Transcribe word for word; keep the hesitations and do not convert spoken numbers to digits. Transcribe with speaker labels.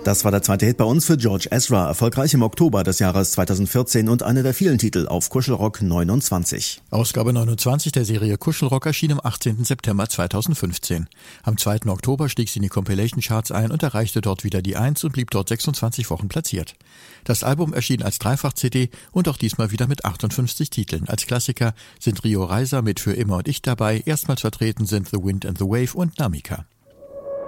Speaker 1: Das war der zweite Hit bei uns für George Ezra, erfolgreich im Oktober des Jahres zweitausendvierzehn und einer der vielen Titel auf Kuschelrock neunundzwanzig.
Speaker 2: Ausgabe neunundzwanzig der Serie Kuschelrock erschien am achtzehnten September zweitausendfünfzehn. Am zweiten Oktober stieg sie in die Compilation Charts ein und erreichte dort wieder die Eins und blieb dort sechsundzwanzig Wochen platziert. Das Album erschien als Dreifach-C D und auch diesmal wieder mit achtundfünfzig Titeln. Als Klassiker sind Rio Reiser mit Für immer und ich dabei, erstmals vertreten sind The Wind and the Wave und Namika.